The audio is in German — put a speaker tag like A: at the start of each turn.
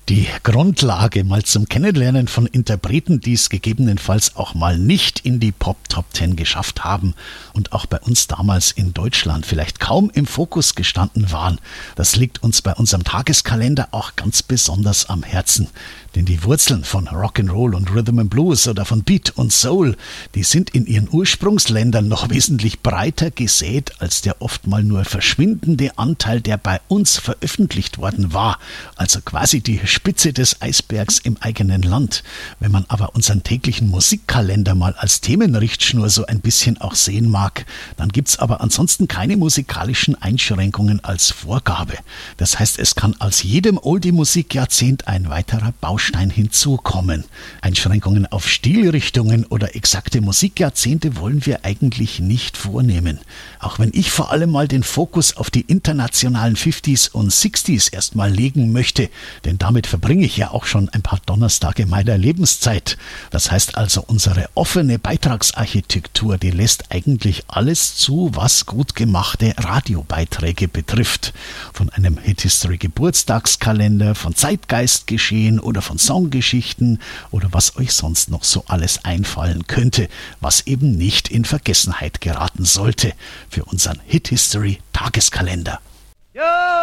A: Die Grundlage mal zum Kennenlernen von Interpreten, die es gegebenenfalls auch mal nicht in die Pop-Top 10 geschafft haben und auch bei uns damals in Deutschland vielleicht kaum im Fokus gestanden waren. Das liegt uns bei unserem Tageskalender auch ganz besonders am Herzen. Denn die Wurzeln von Rock'n'Roll und Rhythm and Blues oder von Beat und Soul, die sind in ihren Ursprungsländern noch wesentlich breiter gesät als der oft mal nur verschwindende Anteil, der bei uns veröffentlicht worden war. Also quasi die Spitze des Eisbergs im eigenen Land. Wenn man aber unseren täglichen Musikkalender mal als Themenrichtschnur so ein bisschen auch sehen mag, dann gibt's aber ansonsten keine musikalischen Einschränkungen als Vorgabe. Das heißt, es kann aus jedem Oldie-Musikjahrzehnt ein weiterer Baustein hinzukommen. Einschränkungen auf Stilrichtungen oder exakte Musikjahrzehnte wollen wir eigentlich nicht vornehmen. Auch wenn ich vor allem mal den Fokus auf die internationalen 50s und 60s erstmal legen möchte, denn damit verbringe ich ja auch schon ein paar Donnerstage meiner Lebenszeit. Das heißt also, unsere offene Beitragsarchitektur, die lässt eigentlich alles zu, was gut gemachte Radiobeiträge betrifft. Von einem Hit-History-Geburtstagskalender, von Zeitgeistgeschehen oder von Songgeschichten oder was euch sonst noch so alles einfallen könnte, was eben nicht in Vergessenheit geraten sollte für unseren Hit-History-Tageskalender.